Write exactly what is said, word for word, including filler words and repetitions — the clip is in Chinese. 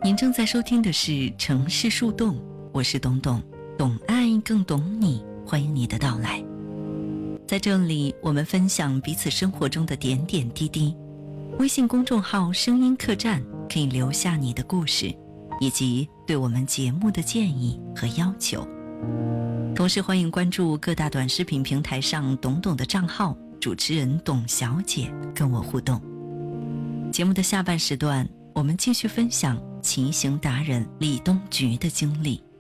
您正在收听的是城市树洞，我是董董，懂爱更懂你，欢迎你的到来。在这里，我们分享彼此生活中的点点滴滴。微信公众号声音客栈可以留下你的故事，以及对我们节目的建议和要求。同时欢迎关注各大短视频平台上董董的账号，主持人董小姐跟我互动。节目的下半时段，我们继续分享骑行达人李东菊的经历。